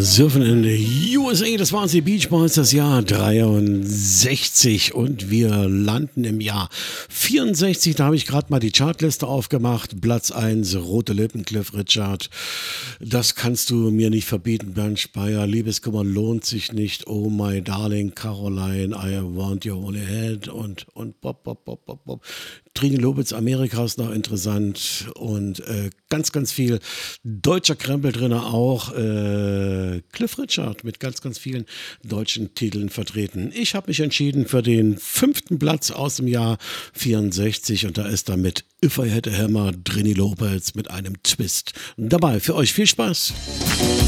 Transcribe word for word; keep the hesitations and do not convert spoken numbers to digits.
Surfen in the U S A, das waren die Beach Boys, das Jahr dreiundsechzig und wir landen im Jahr vierundsechzig. Da habe ich gerade mal die Chartliste aufgemacht. Platz eins, Rote Lippen, Cliff Richard. Das kannst du mir nicht verbieten, Bernd Speyer. Liebeskummer lohnt sich nicht. Oh my darling Caroline, I want your only head und, und Bob, Bob, Bob, Bob, Bob. Trini Lobitz, Amerika ist noch interessant und äh, ganz, ganz viel deutscher Krempel drin auch. Äh, Cliff Richard mit ganz, ganz vielen deutschen Titeln vertreten. Ich habe mich entschieden für den fünften Platz aus dem Jahr vierundsechzig und da ist damit If I Had a Hammer, Trini Lopez mit einem Twist dabei. Für euch viel Spaß.